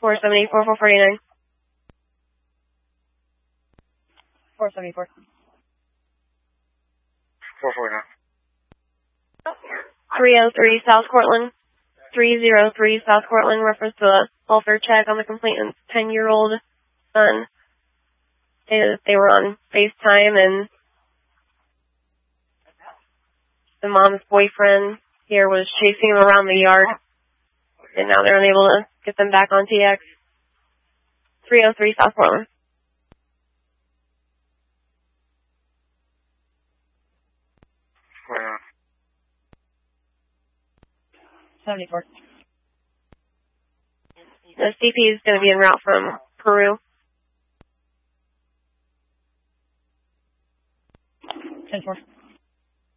474, 449. 474. 449. 303 South Cortland. 303 South Cortland, reference to a welfare check on the complainant's 10-year-old son. They were on FaceTime, and the mom's boyfriend here was chasing him around the yard, and now they're unable to get them back on TX. 303 South Portland. Wow. 74. The CP is going to be en route from Peru. 10-4.